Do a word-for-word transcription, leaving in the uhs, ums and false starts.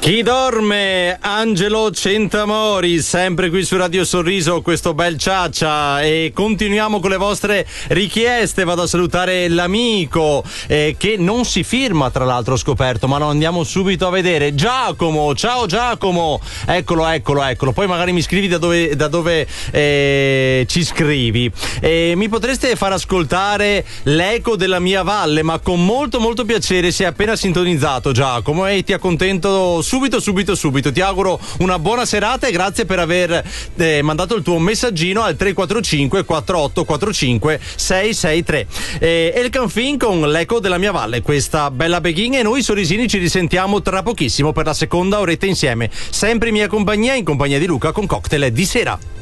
Chi dorme? Angelo Centamori, sempre qui su Radio Sorriso, questo bel ciaccia, e continuiamo con le vostre richieste. Vado a salutare l'amico eh, che non si firma, tra l'altro ho scoperto, ma lo andiamo subito a vedere. Giacomo, ciao Giacomo, eccolo, eccolo, eccolo. Poi magari mi scrivi da dove, da dove eh, ci scrivi. Eh, mi potreste far ascoltare l'eco della mia valle, ma con molto molto piacere. Si è appena sintonizzato Giacomo e ti accontento subito subito subito. Ti auguro una buona serata e grazie per aver eh, mandato il tuo messaggino al tre quattro cinque quattro otto quattro cinque sei sei tre. eh, El Canfin con l'eco della mia valle, questa bella beghin, e noi sorrisini ci risentiamo tra pochissimo per la seconda oretta insieme, sempre in mia compagnia, in compagnia di Luca, con Cocktail di sera.